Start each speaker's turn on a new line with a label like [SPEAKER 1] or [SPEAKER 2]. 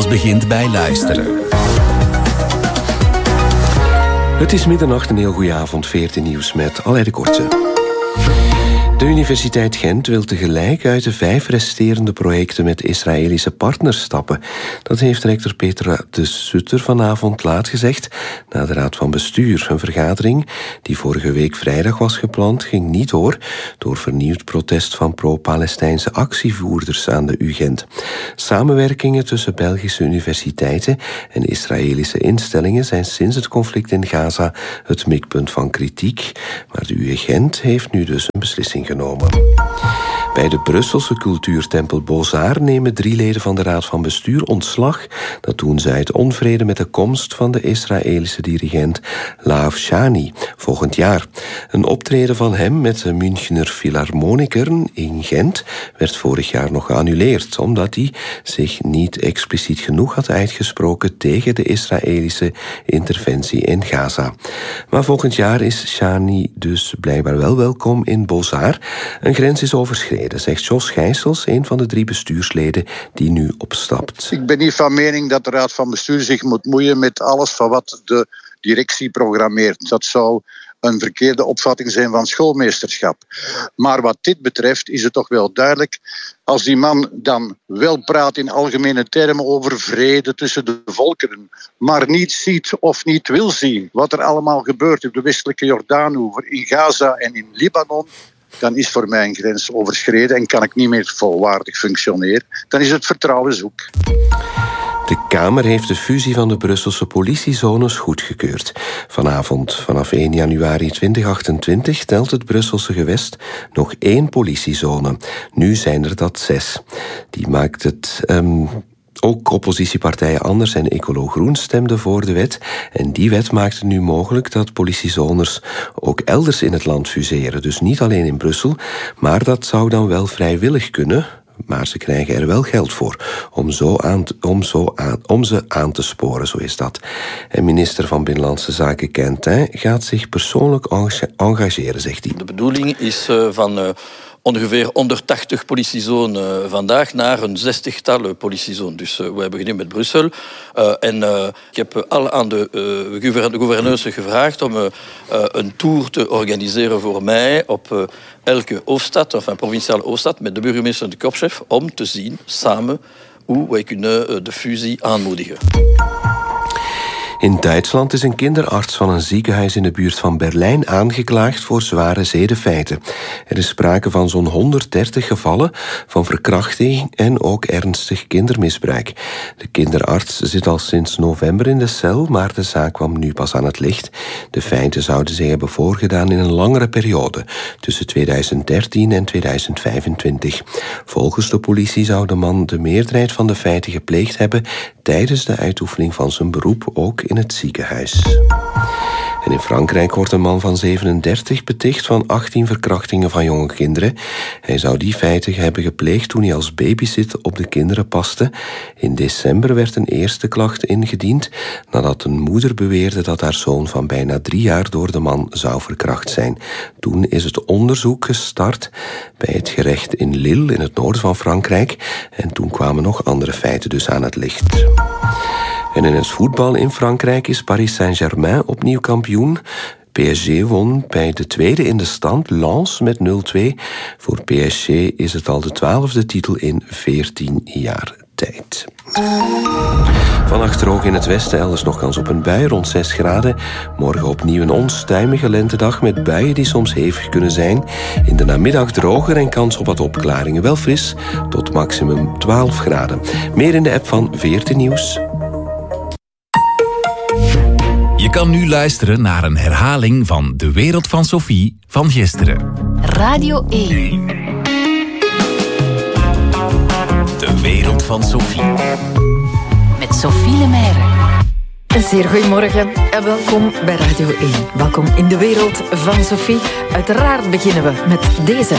[SPEAKER 1] Alles begint bij luisteren.
[SPEAKER 2] Het is middernacht, een heel goede avond, 14 nieuws met Alain de Kortse. De Universiteit Gent wil tegelijk uit de 5 resterende projecten met Israëlische partners stappen. Dat heeft rector Petra de Sutter vanavond laat gezegd na de Raad van Bestuur. Een vergadering die vorige week vrijdag was gepland ging niet door vernieuwd protest van pro-Palestijnse actievoerders aan de UGent. Samenwerkingen tussen Belgische universiteiten en Israëlische instellingen zijn sinds het conflict in Gaza het mikpunt van kritiek, maar de UGent heeft nu dus een beslissing genomen. Bij de Brusselse cultuurtempel Beaux-Arts nemen 3 leden van de Raad van Bestuur ontslag. Dat doen zij uit onvrede met de komst van de Israëlische dirigent Laaf Shani volgend jaar. Een optreden van hem met de Münchener Philharmonikern in Gent werd vorig jaar nog geannuleerd, omdat hij zich niet expliciet genoeg had uitgesproken tegen de Israëlische interventie in Gaza. Maar volgend jaar is Shani dus blijkbaar wel welkom in Beaux-Arts. Een grens is overschreden, zegt Jos Gijsels, een van de 3 bestuursleden die nu opstapt.
[SPEAKER 3] Ik ben niet van mening dat de Raad van Bestuur zich moet moeien met alles van wat de directie programmeert. Dat zou een verkeerde opvatting zijn van schoolmeesterschap. Maar wat dit betreft is het toch wel duidelijk, als die man dan wel praat in algemene termen over vrede tussen de volkeren, maar niet ziet of niet wil zien wat er allemaal gebeurt op de westelijke Jordaanoever, in Gaza en in Libanon, dan is voor mij een grens overschreden en kan ik niet meer volwaardig functioneren. Dan is het vertrouwen zoek.
[SPEAKER 2] De Kamer heeft de fusie van de Brusselse politiezones goedgekeurd. Vanavond, vanaf 1 januari 2028, telt het Brusselse gewest nog 1 politiezone. Nu zijn er dat 6. Die maakt het... Ook oppositiepartijen Anders en Ecolo Groen stemden voor de wet. En die wet maakte nu mogelijk dat politiezones ook elders in het land fuseren. Dus niet alleen in Brussel, maar dat zou dan wel vrijwillig kunnen. Maar ze krijgen er wel geld voor om ze aan te sporen, zo is dat. En minister van Binnenlandse Zaken Quentin gaat zich persoonlijk engageren, zegt hij.
[SPEAKER 4] De bedoeling is van ongeveer 180 politiezonen vandaag naar een 60-tal politiezonen. Dus wij beginnen met Brussel. Ik heb al aan de gouverneurs gevraagd om een tour te organiseren voor mij op elke hoofdstad, of een provinciale hoofdstad, met de burgemeester en de korpschef, om te zien samen hoe wij kunnen de fusie aanmoedigen.
[SPEAKER 2] In Duitsland is een kinderarts van een ziekenhuis in de buurt van Berlijn aangeklaagd voor zware zedenfeiten. Er is sprake van zo'n 130 gevallen van verkrachting en ook ernstig kindermisbruik. De kinderarts zit al sinds november in de cel, maar de zaak kwam nu pas aan het licht. De feiten zouden zich hebben voorgedaan in een langere periode, tussen 2013 en 2025. Volgens de politie zou de man de meerderheid van de feiten gepleegd hebben tijdens de uitoefening van zijn beroep, ook in het ziekenhuis. En in Frankrijk wordt een man van 37 beticht van 18 verkrachtingen van jonge kinderen. Hij zou die feiten hebben gepleegd toen hij als babysit op de kinderen paste. In december werd een eerste klacht ingediend nadat een moeder beweerde dat haar zoon van bijna 3 jaar door de man zou verkracht zijn. Toen is het onderzoek gestart bij het gerecht in Lille, in het noorden van Frankrijk. En toen kwamen nog andere feiten dus aan het licht. En in het voetbal in Frankrijk is Paris Saint-Germain opnieuw kampioen. PSG won bij de tweede in de stand, Lens, met 0-2. Voor PSG is het al de 12e titel in 14 jaar tijd. Vannacht droog in het westen, elders nog kans op een bui, rond 6 graden. Morgen opnieuw een onstuimige lentedag met buien die soms hevig kunnen zijn. In de namiddag droger en kans op wat opklaringen. Wel fris, tot maximum 12 graden. Meer in de app van 14 Nieuws.
[SPEAKER 1] Je kan nu luisteren naar een herhaling van De Wereld van Sophie van gisteren.
[SPEAKER 5] Radio 1.
[SPEAKER 1] De Wereld van Sophie.
[SPEAKER 5] Met Sophie Lemaire.
[SPEAKER 6] Een zeer goedemorgen en welkom bij Radio 1. Welkom in De Wereld van Sophie. Uiteraard beginnen we met deze